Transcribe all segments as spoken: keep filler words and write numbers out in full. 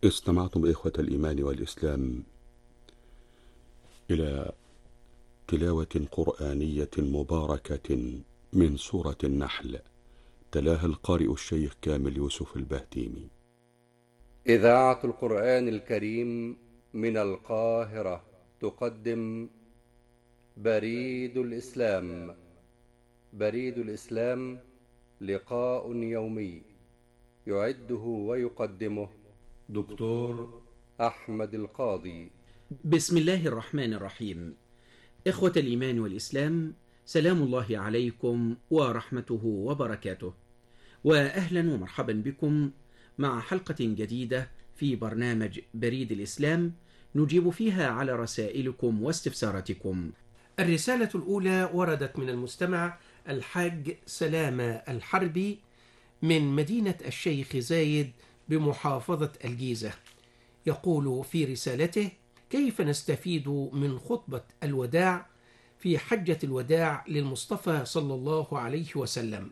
استمعتم إخوة الإيمان والإسلام إلى تلاوة قرآنية مباركة من سورة النحل، تلاها القارئ الشيخ كامل يوسف البهتيمي. إذاعة القرآن الكريم من القاهرة تقدم بريد الإسلام. بريد الإسلام لقاء يومي يعده ويقدمه دكتور أحمد القاضي. بسم الله الرحمن الرحيم. إخوة الإيمان والإسلام، سلام الله عليكم ورحمته وبركاته، وأهلا ومرحبا بكم مع حلقة جديدة في برنامج بريد الإسلام نجيب فيها على رسائلكم واستفساراتكم. الرسالة الأولى وردت من المستمع الحاج سلامة الحربي من مدينة الشيخ زايد بمحافظة الجيزة. يقول في رسالته: كيف نستفيد من خطبة الوداع في حجة الوداع للمصطفى صلى الله عليه وسلم،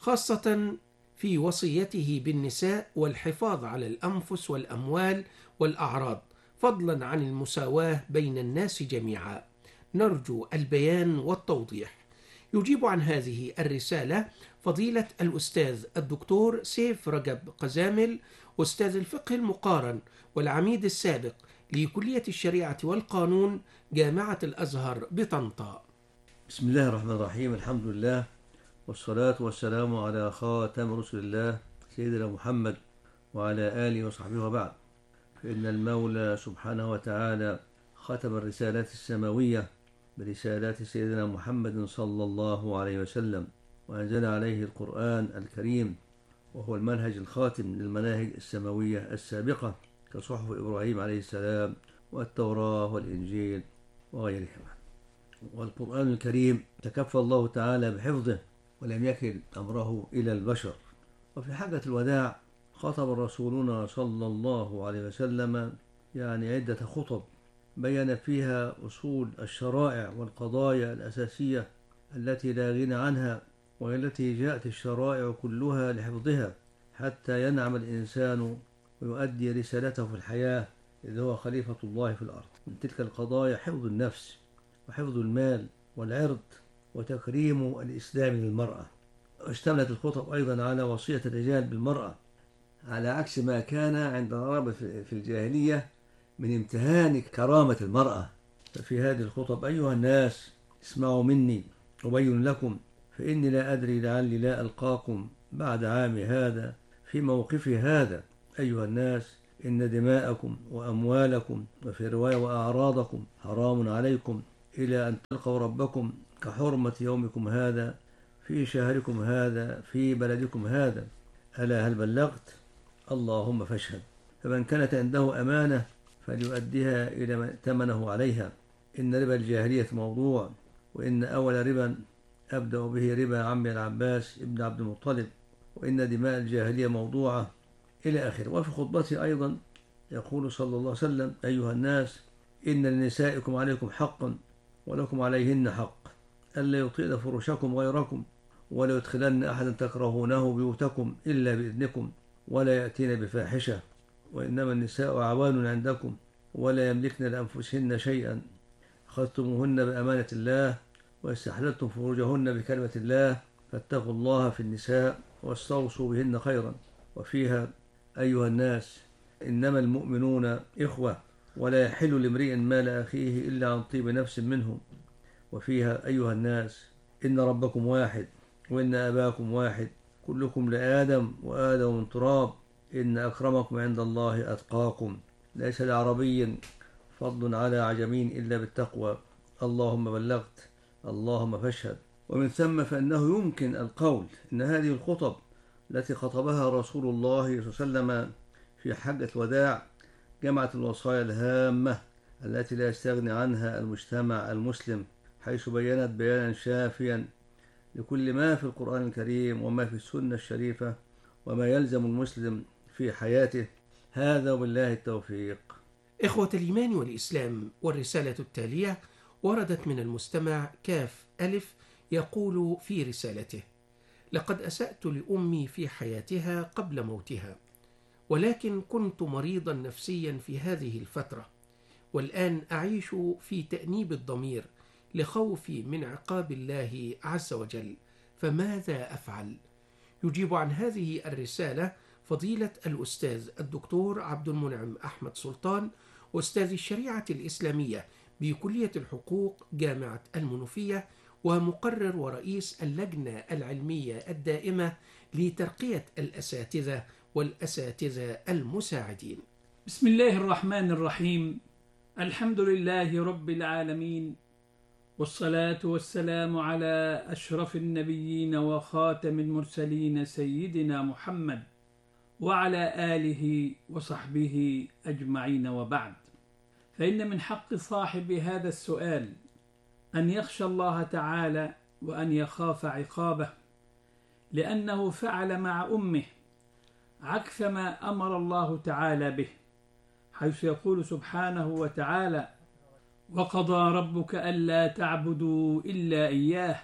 خاصة في وصيته بالنساء والحفاظ على الأنفس والأموال والأعراض، فضلا عن المساواة بين الناس جميعا؟ نرجو البيان والتوضيح. يجيب عن هذه الرسالة فضيلة الأستاذ الدكتور سيف رجب قزامل، أستاذ الفقه المقارن والعميد السابق لكلية الشريعة والقانون جامعة الأزهر بطنطا. بسم الله الرحمن الرحيم. الحمد لله والصلاة والسلام على خاتم رسل الله سيدنا محمد وعلى آله وصحبه وبعد. فإن المولى سبحانه وتعالى ختم الرسالات السماوية برسالات سيدنا محمد صلى الله عليه وسلم، وأنزل عليه القرآن الكريم، وهو المنهج الخاتم للمناهج السماوية السابقة كصحف إبراهيم عليه السلام والتوراة والإنجيل وغيرهما. والقرآن الكريم تكفى الله تعالى بحفظه ولم يكل أمره إلى البشر. وفي حجة الوداع خطب رسولنا صلى الله عليه وسلم يعني عدة خطب بين فيها أصول الشرائع والقضايا الأساسية التي لا غنى عنها، والتي جاءت الشرائع كلها لحفظها حتى ينعم الإنسان ويؤدي رسالته في الحياة، إذ هو خليفة الله في الأرض. من تلك القضايا حفظ النفس وحفظ المال والعرض وتكريم الإسلام للمرأة. اشتملت الخطب أيضا على وصية الرجال بالمرأة، على عكس ما كان عند العرب في الجاهلية من امتهان كرامة المرأة. ففي هذه الخطب: أيها الناس اسمعوا مني أبين لكم، فإني لا أدري لعلي لا ألقاكم بعد عامي هذا في موقفي هذا. أيها الناس إن دماءكم وأموالكم وفي رواية وأعراضكم حرام عليكم إلى أن تلقوا ربكم كحرمة يومكم هذا في شهركم هذا في بلدكم هذا. ألا هل بلغت؟ اللهم فاشهد. فمن كانت عنده أمانة فليؤديها إلى من ائتمنه عليها. إن ربا الجاهلية موضوع، وإن أول ربا أبدأ به ربا عمي العباس ابن عبد المطلب، وإن دماء الجاهلية موضوعة إلى آخره. وفي خطبته أيضا يقول صلى الله عليه وسلم: أيها الناس إن لنسائكم عليكم حقا ولكم عليهن حق، ألا يطيل فرشكم غيركم، ولا يدخلن أحدا تكرهونه بيوتكم إلا بإذنكم، ولا يأتين بفاحشة، وإنما النساء عوان عندكم ولا يملكن لأنفسهن شيئا، أخذتموهن بأمانة الله واستحللتم فروجهن بكلمة الله، فاتقوا الله في النساء واستوصوا بهن خيرا. وفيها: أيها الناس إنما المؤمنون إخوة، ولا يحل لامرئ مال أخيه إلا عن طيب نفس منه. وفيها: أيها الناس إن ربكم واحد وإن أباكم واحد، كلكم لآدم وآدم من تراب، إن أكرمكم عند الله أتقاكم، ليس لعربي فضل على عجمي إلا بالتقوى. اللهم بلغت، اللهم فاشهد. ومن ثم فإنه يمكن القول إن هذه الخطب التي خطبها رسول الله صلى الله عليه وسلم في حجة الوداع جمعت الوصايا الهامة التي لا يستغني عنها المجتمع المسلم، حيث بينت بيانا شافيا لكل ما في القرآن الكريم وما في السنة الشريفة وما يلزم المسلم في حياته. هذا وبالله التوفيق. إخوة الإيمان والإسلام، والرسالة التالية وردت من المستمع كاف ألف، يقول في رسالته: لقد أسأت لأمي في حياتها قبل موتها، ولكن كنت مريضا نفسيا في هذه الفترة، والآن أعيش في تأنيب الضمير لخوفي من عقاب الله عز وجل، فماذا أفعل؟ يجيب عن هذه الرسالة فضيلة الأستاذ الدكتور عبد المنعم أحمد سلطان، أستاذ الشريعة الإسلامية بكلية الحقوق جامعة المنوفية، ومقرر ورئيس اللجنة العلمية الدائمة لترقية الأساتذة والأساتذة المساعدين. بسم الله الرحمن الرحيم. الحمد لله رب العالمين، والصلاة والسلام على أشرف النبيين وخاتم المرسلين سيدنا محمد وعلى آله وصحبه أجمعين، وبعد. فإن من حق صاحب هذا السؤال أن يخشى الله تعالى وأن يخاف عقابه، لأنه فعل مع أمه عكس ما أمر الله تعالى به، حيث يقول سبحانه وتعالى: وقضى ربك ألا تعبدوا إلا إياه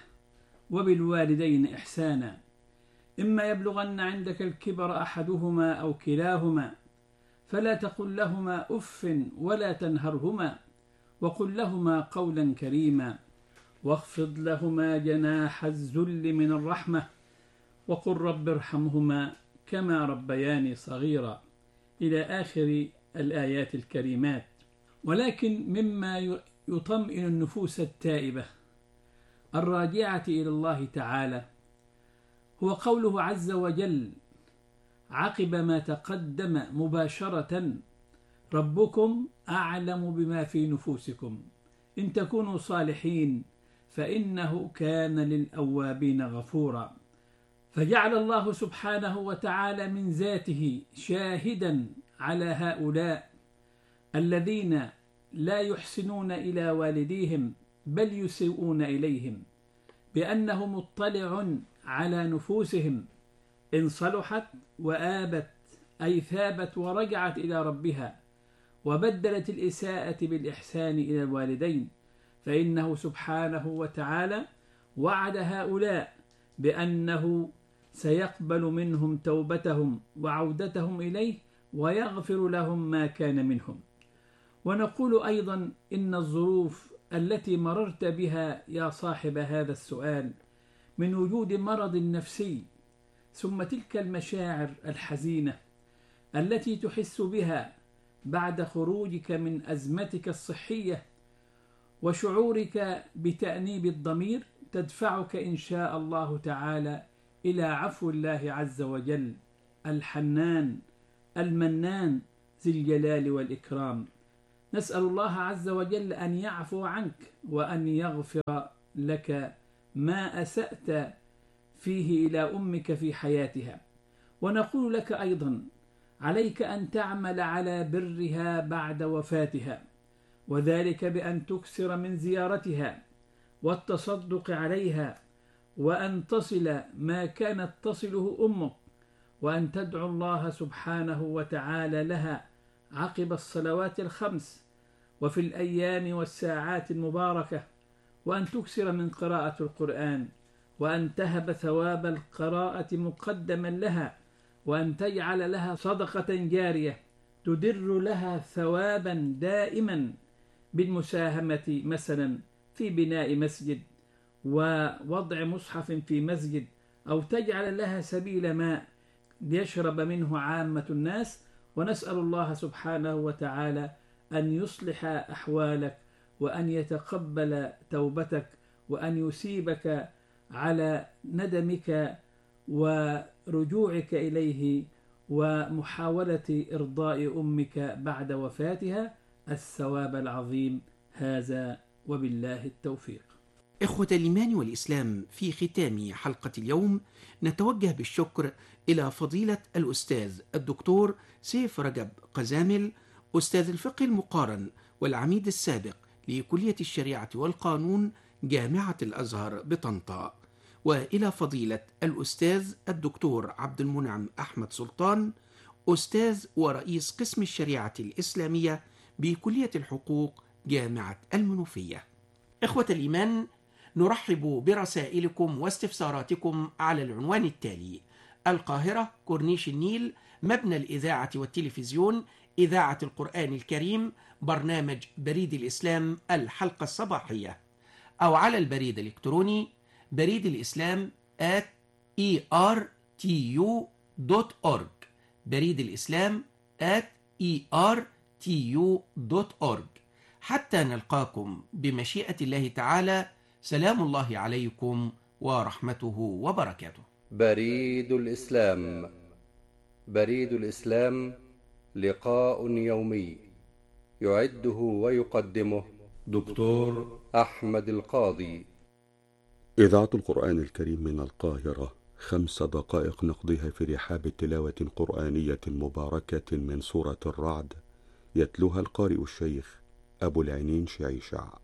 وبالوالدين إحسانا إما يبلغن عندك الكبر أحدهما أو كلاهما فلا تقل لهما أف ولا تنهرهما وقل لهما قولا كريما واخفض لهما جناح الذل من الرحمة وقل رب ارحمهما كما ربياني صغيرا، إلى آخر الآيات الكريمات. ولكن مما يطمئن النفوس التائبة الراجعة إلى الله تعالى هو قوله عز وجل عقب ما تقدم مباشرة: ربكم أعلم بما في نفوسكم إن تكونوا صالحين فإنه كان للأوابين غفورا. فجعل الله سبحانه وتعالى من ذاته شاهدا على هؤلاء الذين لا يحسنون إلى والديهم بل يسيئون إليهم، بأنه مطلع على نفوسهم إن صلحت وآبت، أي ثابت ورجعت إلى ربها وبدلت الإساءة بالإحسان إلى الوالدين، فإنه سبحانه وتعالى وعد هؤلاء بأنه سيقبل منهم توبتهم وعودتهم إليه ويغفر لهم ما كان منهم. ونقول أيضا إن الظروف التي مررت بها يا صاحب هذا السؤال من وجود مرض نفسي، ثم تلك المشاعر الحزينة التي تحس بها بعد خروجك من أزمتك الصحية وشعورك بتأنيب الضمير، تدفعك إن شاء الله تعالى إلى عفو الله عز وجل الحنان المنان ذي الجلال والإكرام. نسأل الله عز وجل أن يعفو عنك وأن يغفر لك ما أسأت فيه إلى أمك في حياتها. ونقول لك أيضا عليك أن تعمل على برها بعد وفاتها، وذلك بأن تكثر من زيارتها والتصدق عليها، وأن تصل ما كانت تصله أمك، وأن تدعو الله سبحانه وتعالى لها عقب الصلوات الخمس وفي الأيام والساعات المباركة، وأن تكثر من قراءة القرآن، وأن تهب ثواب القراءة مقدما لها، وأن تجعل لها صدقة جارية تدر لها ثوابا دائما بالمساهمة مثلا في بناء مسجد ووضع مصحف في مسجد، أو تجعل لها سبيل ماء ليشرب منه عامة الناس. ونسأل الله سبحانه وتعالى أن يصلح أحوالك وأن يتقبل توبتك وأن يسيبك على ندمك ورجوعك إليه ومحاولة إرضاء أمك بعد وفاتها الثواب العظيم. هذا وبالله التوفيق. إخوة الإيمان والإسلام، في ختام حلقة اليوم نتوجه بالشكر إلى فضيلة الأستاذ الدكتور سيف رجب قزامل، أستاذ الفقه المقارن والعميد السابق لكلية الشريعة والقانون جامعة الأزهر بطنطا، وإلى فضيلة الأستاذ الدكتور عبد المنعم أحمد سلطان، أستاذ ورئيس قسم الشريعة الإسلامية بكلية الحقوق جامعة المنوفية. إخوة الإيمان، نرحب برسائلكم واستفساراتكم على العنوان التالي: القاهرة كورنيش النيل مبنى الإذاعة والتلفزيون إذاعة القرآن الكريم، برنامج بريد الإسلام الحلقة الصباحية، أو على البريد الإلكتروني بريد الإسلام at e r t u dot org، بريد الإسلام at e r t u dot org. حتى نلقاكم بمشيئة الله تعالى، سلام الله عليكم ورحمته وبركاته. بريد الإسلام. بريد الإسلام لقاء يومي يعده ويقدمه دكتور أحمد القاضي. إذاعة القرآن الكريم من القاهرة، خمس دقائق نقضيها في رحاب تلاوة قرآنية مباركة من سورة الرعد، يتلوها القارئ الشيخ أبو العينين شعيشع.